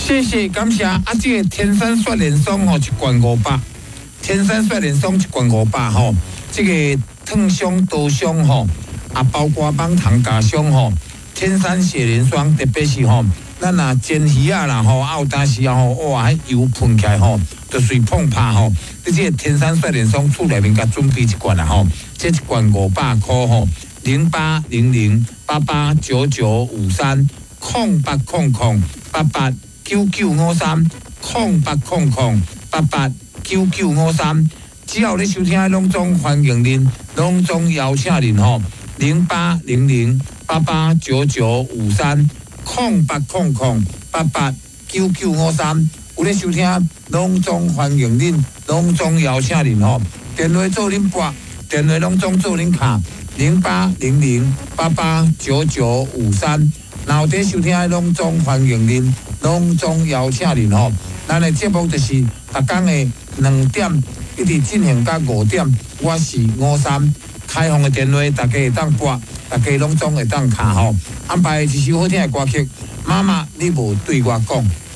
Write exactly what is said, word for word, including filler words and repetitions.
谢谢感谢啊！这个天山雪莲松吼一罐五百，天山雪莲松一罐五百吼，这个烫伤刀伤吼，啊包括网糖加伤吼，天山雪莲霜特别是吼，咱若煎鱼啊啦吼，啊有当时啊吼，哇，迄油喷起来吼，就随碰拍吼，你这个天山雪莲霜厝内面甲准备一罐啦吼，这一罐五百块吼，零八零零八八九九五三空八空空八八。九九五三空八空空八八九九五三，只要你收听的拢总欢迎您，拢总邀请您吼，零八零零八八九九五三空八空空八八九九五三，有咧收听拢总欢迎您，拢总邀请您吼，电话做恁拨，电话拢总做恁卡，零八零零八八九九五三，然后伫收听的拢总欢迎您。隆重邀请您吼，咱的节目就是逐天的两点一直进行到五点，我是五三开放的电话，大家会当拨，大家拢总会当卡吼，安排一首好听的歌曲。妈妈，你无对我讲。